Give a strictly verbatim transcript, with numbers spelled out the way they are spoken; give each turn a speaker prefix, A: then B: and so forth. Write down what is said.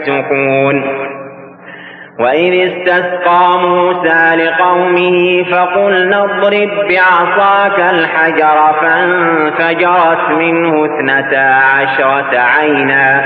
A: يفسقون وإذ استسقى موسى لقومه فقلنا اضرب بعصاك الحجر فانفجرت منه اثنتا عشرة عينا